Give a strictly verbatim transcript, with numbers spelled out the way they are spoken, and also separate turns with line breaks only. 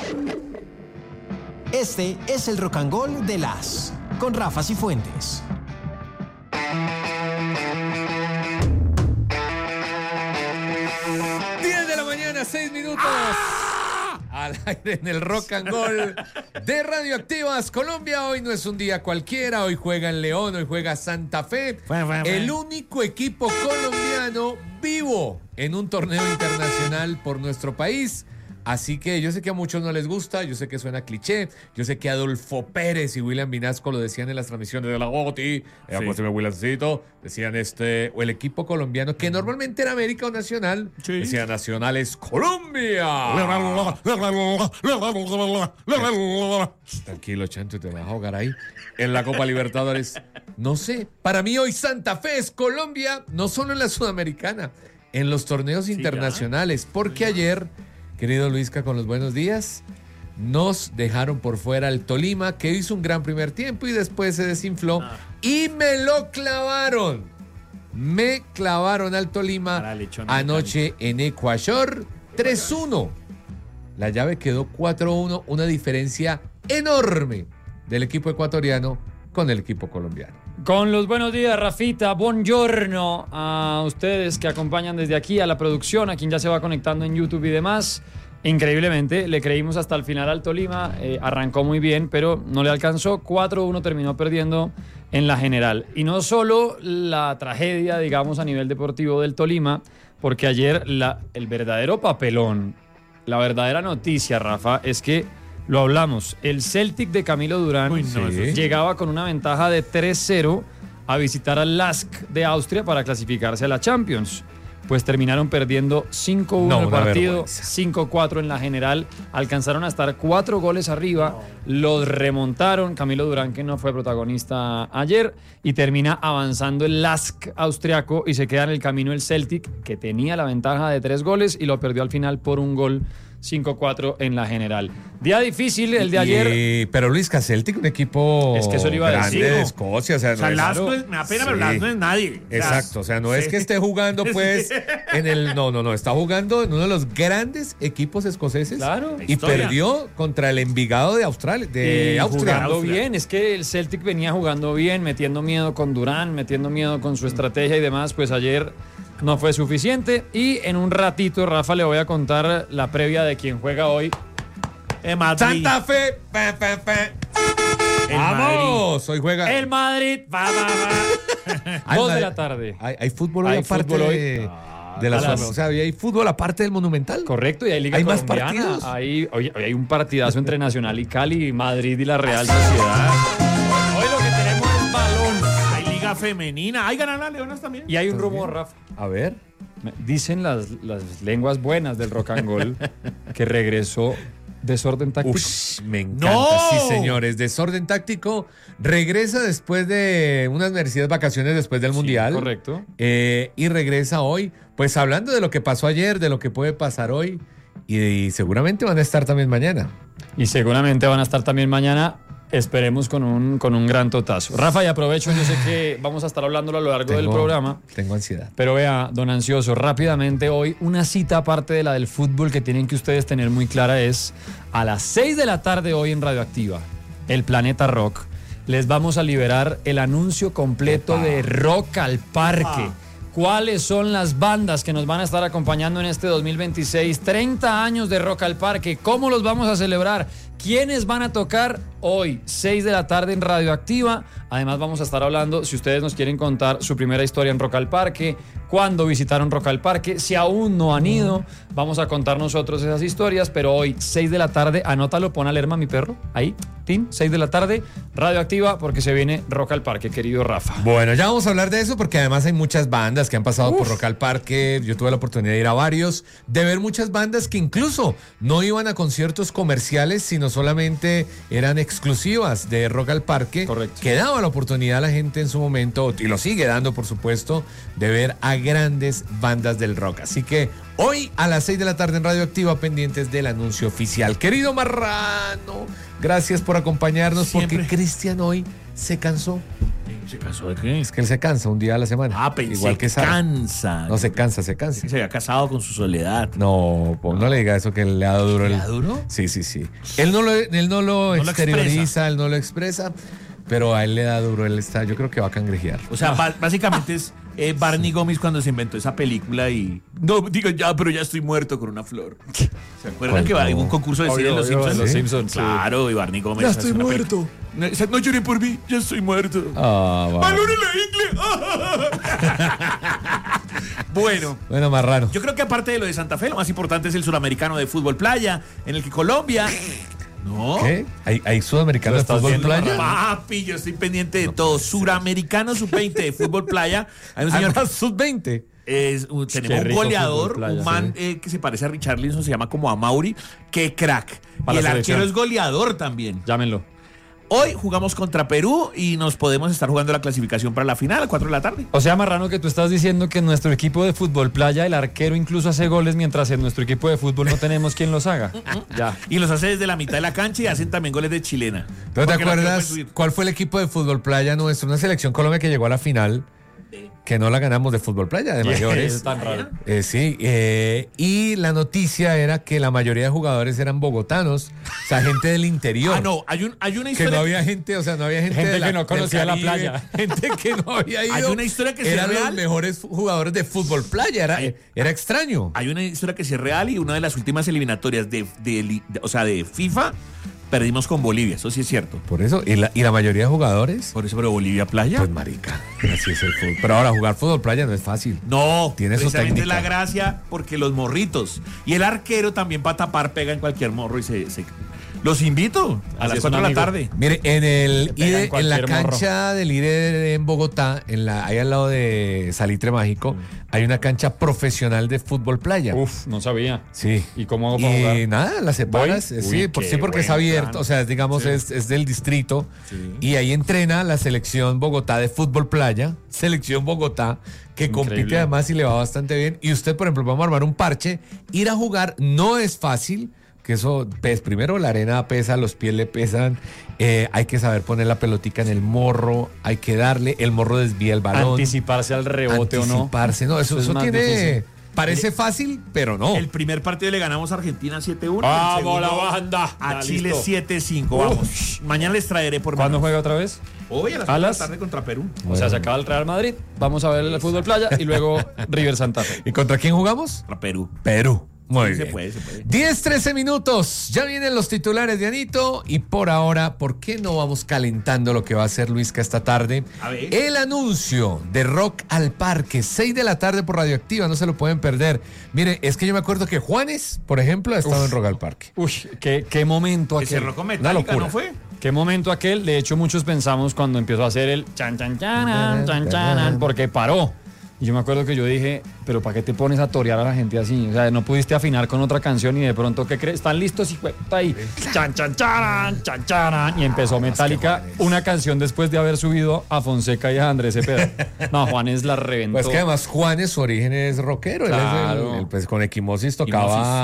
Este es el Rock and Roll de las con Rafa Cifuentes.
diez de la mañana, seis minutos. ¡Ah! Al aire en el Rock and Roll de Radioactivas Colombia. Hoy no es un día cualquiera. Hoy juega en León, hoy juega Santa Fe. Bueno, bueno, bueno. El único equipo colombiano vivo en un torneo internacional por nuestro país. Así que yo sé que a muchos no les gusta, yo sé que suena cliché, yo sé que Adolfo Pérez y William Vinasco lo decían en las transmisiones de la O T I, sí. Williamcito, decían este, o el equipo colombiano, que normalmente era América o Nacional, sí. Decía Nacionales Colombia. Tranquilo, Chancho, te vas a ahogar ahí. En la Copa Libertadores, no sé, para mí hoy Santa Fe es Colombia, no solo en la Sudamericana, en los torneos sí, internacionales, ya. Porque sí, ayer... Querido Luisca, con los buenos días, nos dejaron por fuera el Tolima, que hizo un gran primer tiempo y después se desinfló ah. y me lo clavaron. Me clavaron al Tolima anoche en Ecuador tres uno. La llave quedó cuatro uno, una diferencia enorme del equipo ecuatoriano con el equipo colombiano.
Con los buenos días, Rafita, buongiorno a ustedes que acompañan desde aquí, a la producción, a quien ya se va conectando en YouTube y demás. Increíblemente, le creímos hasta el final al Tolima, eh, arrancó muy bien, pero no le alcanzó, cuatro uno terminó perdiendo en la general. Y no solo la tragedia, digamos, a nivel deportivo del Tolima, porque ayer la, el verdadero papelón, la verdadera noticia, Rafa, es que lo hablamos, el Celtic de Camilo Durán Uy, no, sí. llegaba con una ventaja de tres cero a visitar al Lask de Austria para clasificarse a la Champions. Pues terminaron perdiendo cinco uno no, el partido, cinco cuatro en la general. Alcanzaron a estar cuatro goles arriba, no. los remontaron. Camilo Durán, que no fue protagonista ayer, y termina avanzando el Lask austriaco y se queda en el camino el Celtic, que tenía la ventaja de tres goles y lo perdió al final por un gol. cinco cuatro en la general. Día difícil el de ayer.
Y, pero Luis Celtic, un equipo
es que eso le iba a
grande
decir,
de Escocia. O sea,
o sea
no
Lasco
es,
es, me da pena,
sí.
pero Lasco no es nadie.
Exacto, o sea, no sí. es que esté jugando pues en el... No, no, no, está jugando en uno de los grandes equipos escoceses. Claro. Y historia. Perdió contra el Envigado de Australia. De
y
Austria.
Jugando
Austria.
bien, es que el Celtic venía jugando bien, metiendo miedo con Durán, metiendo miedo con su estrategia y demás, pues ayer... no fue suficiente y en un ratito, Rafa, le voy a contar la previa de quien juega hoy.
En Madrid. Santa Fe. Pa, pa, pa. Vamos, hoy juega.
El Madrid. Va, va, va. Dos de la tarde.
Hay, hay fútbol hoy hay aparte fútbol hoy. De, ah, de la zona. O sea, hay fútbol aparte del Monumental.
Correcto, y hay Liga
¿Hay
Colombiana.
Más partidos?
Hay, hoy, hoy hay un partidazo entre Nacional y Cali, Madrid y la Real Sociedad. Hoy lo que tenemos es balón.
Liga femenina. Hay ganan las Leonas también.
Y hay un rumor, Rafa.
A ver.
Dicen las, las lenguas buenas del rock and roll que regresó Desorden Táctico.
Ush, me encanta. ¡No! Sí, señores. Desorden Táctico regresa después de unas merecidas vacaciones después del sí, Mundial.
Correcto.
Eh, y regresa hoy, pues hablando de lo que pasó ayer, de lo que puede pasar hoy. Y, y seguramente van a estar también mañana.
Y seguramente van a estar también mañana. Esperemos con un, con un gran totazo. Rafa, y aprovecho, yo sé que vamos a estar hablándolo a lo largo tengo, del programa.
Tengo ansiedad.
Pero vea, don Ansioso, rápidamente hoy, una cita aparte de la del fútbol que tienen que ustedes tener muy clara es a las seis de la tarde hoy en Radioactiva, el Planeta Rock. Les vamos a liberar el anuncio completo Opa. de Rock al Parque. Opa. ¿Cuáles son las bandas que nos van a estar acompañando en este dos mil veintiséis? treinta años de Rock al Parque. ¿Cómo los vamos a celebrar? ¿Quiénes van a tocar hoy, seis de la tarde en Radioactiva? Además vamos a estar hablando, si ustedes nos quieren contar su primera historia en Rock al Parque, cuándo visitaron Rock al Parque, si aún no han ido, vamos a contar nosotros esas historias, pero hoy, seis de la tarde, anótalo, pon alerma mi perro, ahí, Tim, seis de la tarde, Radioactiva, porque se viene Rock al Parque, querido Rafa.
Bueno, ya vamos a hablar de eso, porque además hay muchas bandas que han pasado Uf. por Rock al Parque, yo tuve la oportunidad de ir a varios, de ver muchas bandas que incluso no iban a conciertos comerciales, sino solamente eran exclusivas de Rock al Parque.
Correcto.
Que daba la oportunidad a la gente en su momento, y lo sigue dando por supuesto, de ver a grandes bandas del rock. Así que hoy a las seis de la tarde en Radioactiva, pendientes del anuncio oficial. Querido Marrano, gracias por acompañarnos. Siempre. Porque Cristian hoy se cansó.
¿Se casó de qué?
Es que él se cansa un día a la semana.
Ah, pensé
igual que Sara.
cansa.
No se cansa, se cansa.
Se había casado con su soledad.
No, pues no le diga eso que le ha dado duro.
¿Le
el-
da duro?
Sí, sí, sí. Él no lo, él no lo
No lo
exterioriza,
expresa.
él no lo expresa, pero a él le da duro. Él está, yo creo que va a cangrejear.
O sea, ba- básicamente es eh, Barney Gómez cuando se inventó esa película y... No, digo, ya, pero ya estoy muerto con una flor. ¿Se acuerdan
¿Cuál?
que va- hay un
No.
concurso de cine
Obvio,
de los
obvio,
Simpsons?
Los
¿Sí?
Simpsons. sí.
Claro, y Barney Gómez
Ya
hace
estoy
una
muerto.
película. No, no lloren por mí, ya estoy muerto.
Ah, va.
¡Balón en la ingle! Bueno,
Bueno, más raro.
yo creo que aparte de lo de Santa Fe, lo más importante es el suramericano de fútbol playa, en el que Colombia... ¿No?
¿Qué? ¿Hay, hay sudamericano
Lo
de
estás
fútbol
viendo,
playa?
Papi, yo estoy pendiente de todo. Suramericano sub veinte de fútbol playa. Hay un señor
Además, sub veinte.
Es, un- tenemos un
rico
goleador,
fútbol playa,
un man
sí.
eh, que se parece a Richarlison, se llama como a Mauri. ¡Qué crack!
Para
y
la
el
selección.
arquero es goleador también.
Llámenlo.
Hoy jugamos contra Perú y nos podemos estar jugando la clasificación para la final a las cuatro de la tarde.
O sea, Marrano, que tú estás diciendo que en nuestro equipo de fútbol playa el arquero incluso hace goles mientras en nuestro equipo de fútbol no tenemos quien los haga. Ya.
Y los hace desde la mitad de la cancha y hacen también goles de chilena.
¿No te
Porque el arquero
acuerdas
puede subir.
cuál fue el equipo de fútbol playa nuestro? Una selección Colombia que llegó a la final, que no la ganamos de fútbol playa, de mayores.
Es tan raro.
Eh, sí, eh, y la noticia era que la mayoría de jugadores eran bogotanos, o sea, gente del interior.
Ah, no, hay, un, hay una
Que
historia.
no había gente, o sea, no había gente,
Gente
de la-
que no
del
conocía la
Caribe,
playa.
gente que no había ido.
Hay una historia que sí es
eran los
real.
mejores jugadores de fútbol playa, era,
Hay-
era extraño.
Hay una historia que sí es real y una de las últimas eliminatorias de, de li- de- o sea, de FIFA perdimos con Bolivia, eso sí es cierto.
Por eso, y la, y la mayoría de jugadores,
Por eso, pero Bolivia playa.
pues marica, así es el fútbol. Pero ahora jugar fútbol playa no es fácil.
No,
Tiene su
precisamente
técnica.
la gracia porque los morritos y el arquero también para tapar pega en cualquier morro y se, se- los invito a
Así
las
es
cuatro
un
de la
amigo.
tarde.
Mire, en el
Que pega en
I D E, en la
cualquier morro.
cancha del I D E en Bogotá, en la, ahí al lado de Salitre Mágico, hay una cancha profesional de fútbol playa.
Uf, no sabía.
Sí.
¿Y cómo hago para
Y
jugar?
nada, la separas.
¿Voy?
eh, Sí,
Uy,
por,
qué
sí, porque es
buen
abierto.
plan.
O sea, digamos, es, es del distrito. Y ahí entrena la selección Bogotá de fútbol playa. Selección Bogotá, que
Increíble.
compite además y le va bastante bien. Y usted, por ejemplo, vamos a armar un parche. Ir a jugar no es fácil. Que eso, pues, primero la arena pesa, los pies le pesan. eh, hay que saber poner la pelotica en el morro. Hay que darle. El morro desvía el balón.
Anticiparse al rebote o no.
Anticiparse. No, eso,
es
eso
más
tiene.
difícil.
Parece fácil, pero no.
El primer partido le ganamos a Argentina siete uno.
¡Vamos,
el segundo
la banda!
A
Ya,
Chile
listo.
siete cinco. Vamos. Mañana les traeré por
¿Cuándo
mano.
juega otra vez?
Hoy a las
¿A
cuatro de la
las?
tarde contra Perú.
O sea, se acaba el Real Madrid. Vamos a ver el fútbol playa y luego River Santa Fe.
¿Y contra quién jugamos?
Contra Perú.
Perú. Muy
Sí, se
bien.
puede, se puede.
diez, trece minutos. Ya vienen los titulares de Anito. Y por ahora, ¿por qué no vamos calentando lo que va a hacer Luisca esta tarde?
A ver.
El anuncio de Rock al Parque, seis de la tarde por Radioactiva, no se lo pueden perder. Mire, es que yo me acuerdo que Juanes, por ejemplo, ha estado
Uf.
en Rock al Parque.
Uy, qué, qué momento
Que
aquel.
cerró con
Una
Metallica,
locura.
¿no fue?
Qué momento aquel. De hecho, muchos pensamos cuando empezó a hacer el chan chan chanan, chan chanan, porque paró. Y yo me acuerdo que yo dije, pero ¿para qué te pones a torear a la gente así? O sea, no pudiste afinar con otra canción y de pronto, ¿qué crees? ¿Están listos? Y fue ahí, chan chan charan, chan charan. Y empezó Metallica, una canción después de haber subido a Fonseca y a Andrés Cepeda. No, Juanes la reventó.
Pues que además Juanes, su origen es rockero. Él es el-
Claro.
el- pues con Equimosis tocaba.